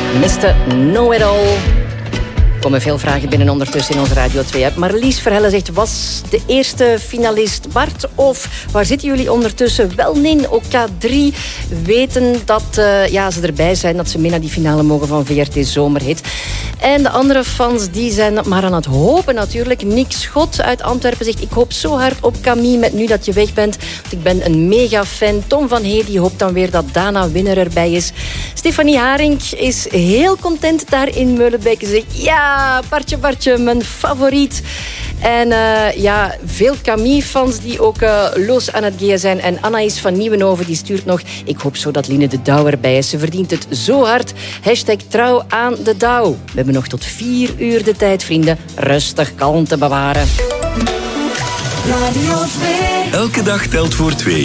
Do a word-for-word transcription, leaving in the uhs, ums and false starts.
mister Know-It-All. Er komen veel vragen binnen ondertussen in onze Radio twee-app. Marlies Verhelle zegt, was de eerste finalist Bart? Of waar zitten jullie ondertussen? Wel nee, ook K drie weten dat uh, ja, ze erbij zijn, dat ze mee naar die finale mogen van V R T Zomerhit. En de andere fans die zijn maar aan het hopen natuurlijk. Nick Schot uit Antwerpen zegt, ik hoop zo hard op Camille met nu dat je weg bent. Want ik ben een mega fan. Tom van Hey die hoopt dan weer dat Dana winnaar erbij is. Stefanie Haring is heel content daar in Meulenbeek. Ze zegt, ja, Bartje, Bartje, mijn favoriet. En uh, ja, veel Camille-fans die ook uh, los aan het geven zijn. En Anaïs van Nieuwenhoven die stuurt nog, ik hoop zo dat Line de Douw erbij is. Ze verdient het zo hard. Hashtag trouw aan de Douw. We hebben nog tot vier uur de tijd, vrienden. Rustig kalm te bewaren. Radio twee. Elke dag telt voor twee.